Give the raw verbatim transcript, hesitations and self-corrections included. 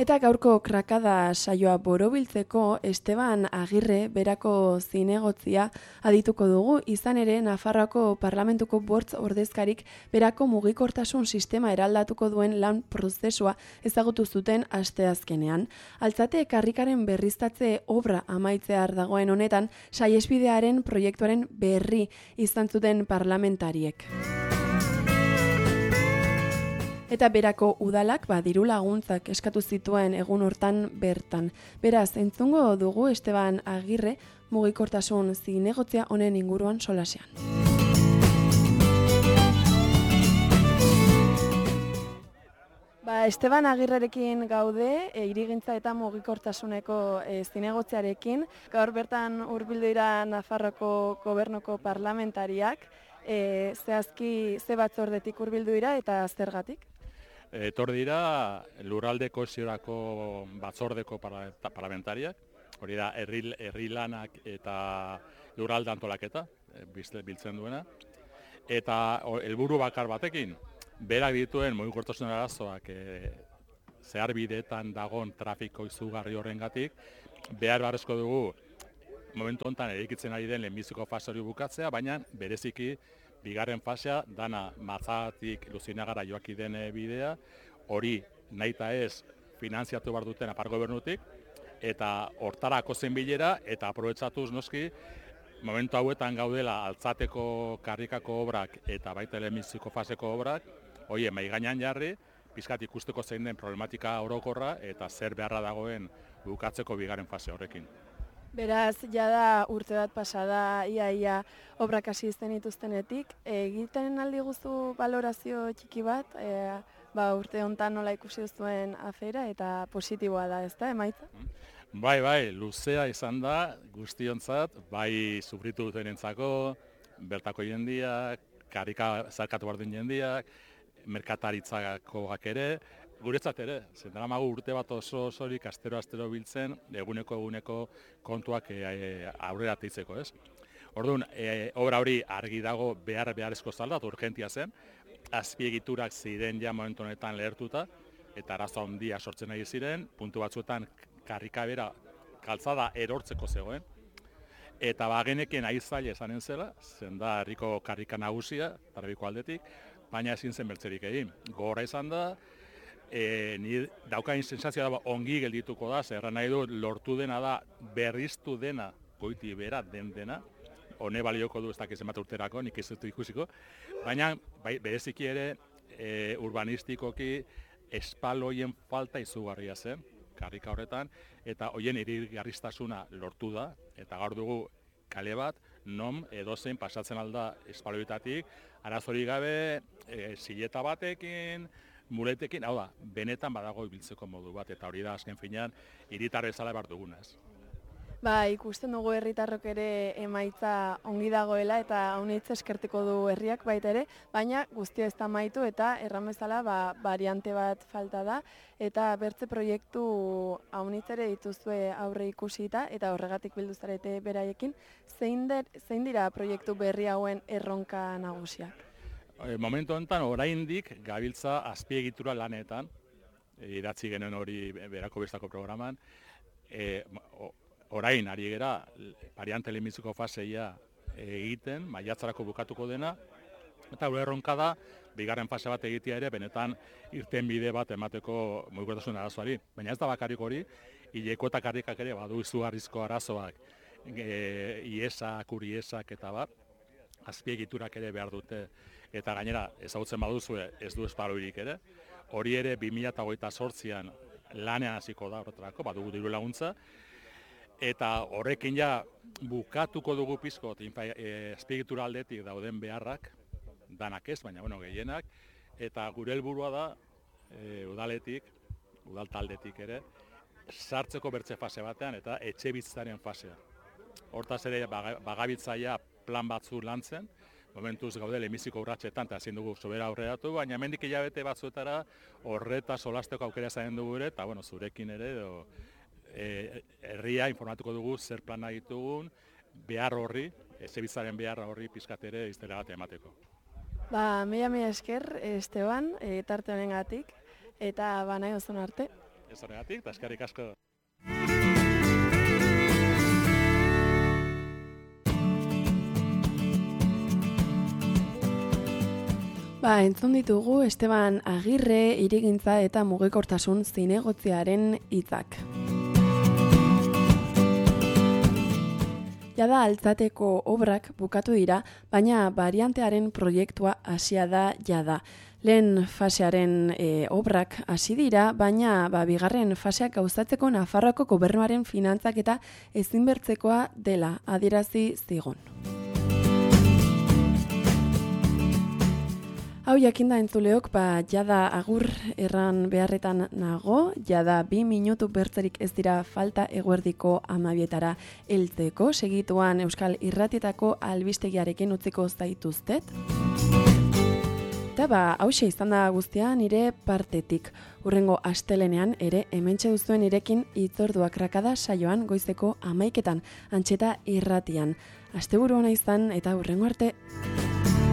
Eta gaurko krakada saioa borobiltzeko Esteban Agirre berako zinegotzia adituko dugu, izan ere Nafarroako Parlamentuko bortz ordezkarik berako mugikortasun sistema eraldatuko duen lan prozesua ezagutu zuten asteazkenean. Altzate karrikaren berriztatze obra amaitzear dagoen honetan, saihesbidearen proiektuaren berri izan zuten parlamentariek. Eta berako udalak ba, diru laguntzak eskatu zituen egun hortan bertan. Beraz, entzungo dugu Esteban Agirre mugikortasun zinegotzia honen inguruan solasean. Ba, Esteban Agirrerekin gaude, e, hirigintza eta mugikortasuneko e, zinegotziarekin. Gaur bertan hurbildu dira Nafarroko gobernuko parlamentariak, e, zehazki ze batzordetik hurbildu dira eta zergatik? Etor dira lurralde kohesiorako batzordeko parlamentariak, hori da herri, herri lanak eta lurralde antolaketa biltzen duena, eta helburu bakar batekin, berak dituen mugikortasun arazoak e, zeharbideetan dagon trafiko izugarri horrengatik, behar beharrezko dugu momentu honetan eraikitzen ari den lehenbiziko fase hori bukatzea, baina bereziki bigarren fasea dana Matzagatik Luzinagara joaki den bidea, hori nahita ez finantziatu behar duten apar gobernutik, eta hortarako zen bilera, eta aprobetxatuz noski, momentu hauetan gaudela altzateko karrikako obrak eta baita lehenbiziko faseko obrak, hori mai gainean jarri, pizkat ikusteko zein den problematika orokorra eta zer beharra dagoen bukatzeko bigarren fase horrekin. Beraz, jada urte bat pasada, ia ia obrak hasi izten dituztenetik, egiten aldi guzu valorazio txiki bat, e, ba, urte hontan nola ikusi duzuen afera eta positiboa da, ezta, emaitza? Bai, bai, luzea izan da guztiontzat, bai sufritu dutenentzako, bertako jendiak, karrika zarkatu behar duen jendiak, merkataritzakoak ere, guretzat ere, zendaramagu urte bat oso osorik astero-astero biltzen, eguneko eguneko kontuak e, aurrera teitzeko, ez? Orduan, e, obra hori argi dago behar beharrezko zalda, urgentia zen, azpiegiturak ziren ja momentu honetan lehertuta, eta arazo handia sortzen nahi ziren, puntu batzuetan karrika bera kaltzada erortzeko zegoen, eta bagenekien aizaile esanen zela, zen da herriko karrika nagusia, Tarbiko aldetik, baina ezin zen bertzerik egin. Gogorra izan da, E, ni daukain sensazioa da ongi geldituko da, zer nahi du lortu dena da, berriztu dena, goiti bera den dena, hone balioko du ez dakiz zenbat urterako, nik ez dut ikusiko, baina bai, bereziki ere e, urbanistikoki espaloien falta izugarria zen, karrika horretan, eta hoien irigarriztasuna lortu da, eta gaur dugu kale bat, non edozein pasatzen alda espaloietatik, arazorik gabe, e, zileta batekin, muletekin, hau da, benetan badago ibiltzeko modu bat, eta hori da azken finean hiritar bezala behar dugunaz. Ba, ikusten dugu herritarrok ere emaitza ongi dagoela eta honitz eskerteko du herriak baita ere, baina guztia ez da amaitu eta erran bezala ba, variante bat falta da, eta bertze proiektu haunitz ere dituzue aurre ikusita eta horregatik bildu zarete beraiekin, zein, der, zein dira proiektu berri hauen erronka nagusiak? Momentu honetan oraindik gabiltza azpiegitura lanetan, idatzi genuen hori berako bestako programan, e, orain ari gera variante lehenbiziko faseia egiten, maiatzarako bukatuko dena, eta gure erronka da, bigarren fase bat egitea ere, benetan irten bide bat emateko mugikortasun arazoari. Baina ez da bakarrik hori, hileko eta karrikak ere badu izugarrizko arazoak, e, iesak, uriesak eta bar, azpiegiturak ere behar dute, eta gainera ezagutzen baduzue ez du espaloirik ere, hori ere bi mila hogeita zortzian lanean hasiko da horretarako, badugu diru laguntza, eta horrekin ja bukatuko dugu pizkot azpiegitura aldetik dauden beharrak, danak ez, baina bueno, gehienak, eta gure helburua da e, udaletik, udal taldetik ere, sartzeko bertze fase batean eta etxe bizitzaren fasea. Hortaz ere bagabiltzaia plan batzu lantzen, momentuz gaude lehenbiziko urratsetan eta ezin dugu sobera aurreratu, baina hemendik hilabete batzuetara horreta solasteko aukera izanen dugu ere, eta bueno, zurekin ere edo e, herria informatuko dugu zer plana ditugun, behar horri, etxebizitzaren behar horri pizkat ere iztela bat emateko. Ba, mila mila esker, Esteban, e, tarte honengatik, eta ba nahi ozon arte. Ez horregatik, eta eskerrik asko. Ba, entzun ditugu Esteban Agirre hirigintza eta mugikortasun zinegotziaren hitzak. Jada altzateko obrak bukatu dira, baina bariantearen proiektua hasia da jada. Lehen fasearen e, obrak hasi dira, baina ba, bigarren faseak gauzatzeko Nafarroako gobernuaren finantzak eta ezinbertzekoa dela adierazi zigun. Hau jakinda entzuleok, ba, jada agur erran beharretan nago, jada bi minutu bertzerik ez dira falta eguerdiko amabietara heltzeko, segituan Euskal Irratietako albistegiarekin utziko zaituztet. Eta ba, hause izan da guztia nire partetik. Hurrengo astelenean ere hementxe duzuen irekin hitzorduak rakada saioan goizeko hamaiketan, Antxeta Irratian. Asteburu ona izan eta hurrengo arte.